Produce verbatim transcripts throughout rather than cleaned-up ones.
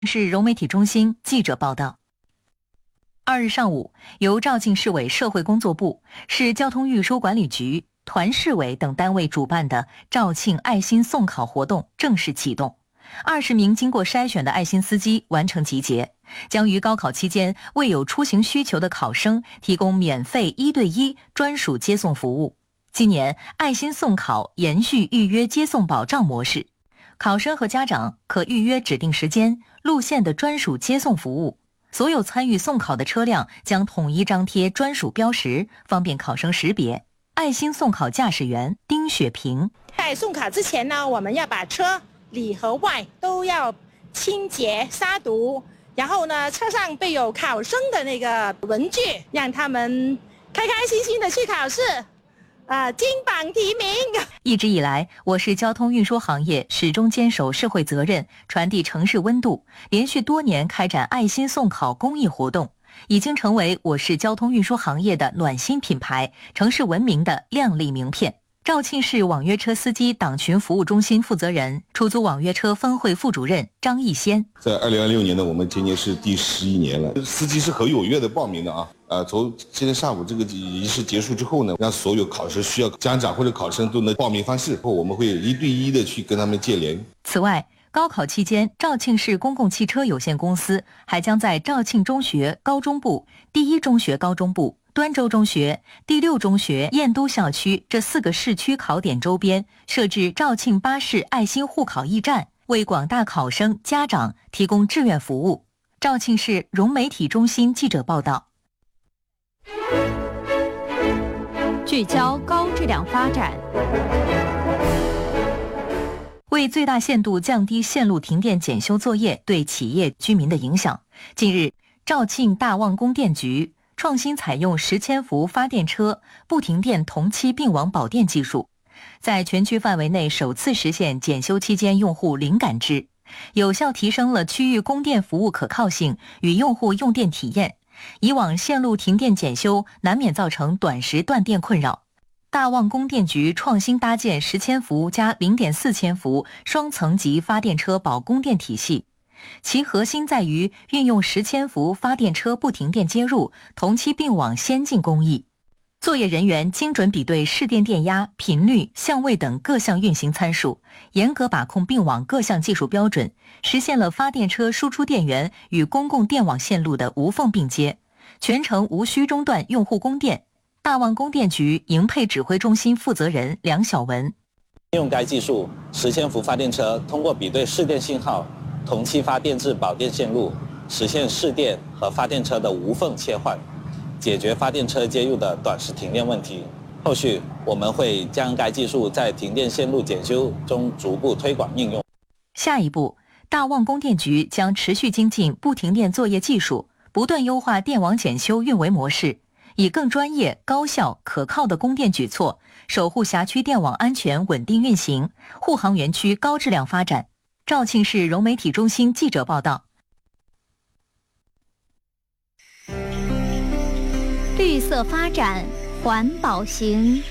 市融媒体中心记者报道。二日上午，由肇庆市委社会工作部、市交通运输管理局、团市委等单位主办的肇庆爱心送考活动正式启动。二十名经过筛选的爱心司机完成集结，将于高考期间为有出行需求的考生提供免费一对一专属接送服务。今年爱心送考延续预约接送保障模式，考生和家长可预约指定时间、路线的专属接送服务。所有参与送考的车辆将统一张贴专属标识，方便考生识别。爱心送考驾驶员丁雪平： 在送考之前呢，我们要把车里和外都要清洁杀毒，然后呢，车上备有考生的那个文具，让他们开开心心的去考试，啊、呃，金榜题名。 一直以来，我市交通运输行业始终坚守社会责任，传递城市温度，连续多年开展爱心送考公益活动，已经成为我市交通运输行业的暖心品牌，城市文明的亮丽名片。肇庆市网约车司机党群服务中心负责人、出租网约车分会副主任张义先： 在二零二六年呢，我们今年是第十一年了，司机是很踊跃的报名的啊。呃，从今天上午这个仪式结束之后呢，让所有考试需要家长或者考生都能报名方式，后我们会一对一的去跟他们接联。 此外，高考期间，肇庆市公共汽车有限公司还将在肇庆中学高中部、第一中学高中部、端州中学、第六中学燕都校区这四个市区考点周边设置肇庆巴士爱心护考驿站，为广大考生、家长提供志愿服务。肇庆市融媒体中心记者报道。 聚焦高质量发展。 为最大限度降低线路停电检修作业对企业居民的影响，近日，肇庆大望供电局创新采用十千伏发电车不停电同期并网保电技术，在全区范围内首次实现检修期间用户零感知，有效提升了区域供电服务可靠性与用户用电体验。以往线路停电检修难免造成短时断电困扰，大望供电局创新搭建十千伏加零点四千伏双层级发电车保供电体系，其核心在于运用十千伏发电车不停电接入、同期并网先进工艺。作业人员精准比对市电电压、频率、相位等各项运行参数，严格把控并网各项技术标准，实现了发电车输出电源与公共电网线路的无缝并接，全程无需中断用户供电。大望供电局营配指挥中心负责人梁晓文： 用该技术，十千伏发电车通过比对市电信号，同期发电至保电线路，实现市电和发电车的无缝切换，解决发电车接入的短时停电问题。后续我们会将该技术在停电线路检修中逐步推广应用。 下一步，大望供电局将持续精进不停电作业技术，不断优化电网检修运维模式，以更专业、高效、可靠的供电举措，守护辖区电网安全稳定运行，护航园区高质量发展。肇庆市融媒体中心记者报道。 绿色发展，环保行。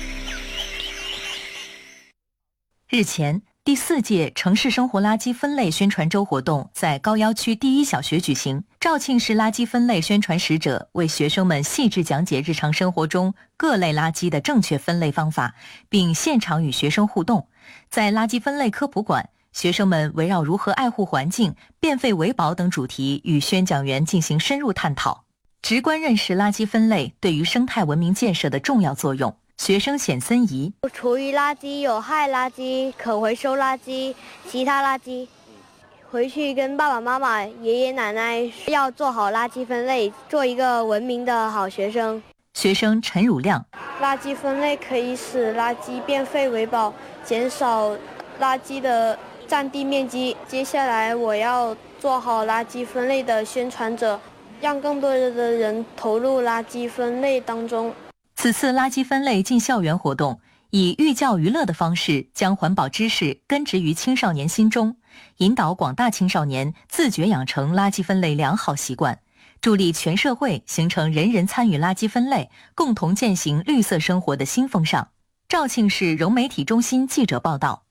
日前，第四届城市生活垃圾分类宣传周活动在高要区第一小学举行。肇庆市垃圾分类宣传使者为学生们细致讲解日常生活中各类垃圾的正确分类方法，并现场与学生互动。在垃圾分类科普馆，学生们围绕如何爱护环境、变废为宝等主题与宣讲员进行深入探讨，直观认识垃圾分类对于生态文明建设的重要作用。学生显森怡： 厨余垃圾、有害垃圾、可回收垃圾、其他垃圾，回去跟爸爸妈妈、爷爷奶奶要做好垃圾分类，做一个文明的好学生。 学生陈汝亮： 垃圾分类可以使垃圾变废为宝，减少垃圾的占地面积。接下来我要做好垃圾分类的宣传者，让更多的人投入垃圾分类当中。 此次垃圾分类进校园活动，以寓教于乐的方式将环保知识根植于青少年心中，引导广大青少年自觉养成垃圾分类良好习惯，助力全社会形成人人参与垃圾分类、共同践行绿色生活的新风尚。肇庆市融媒体中心记者报道。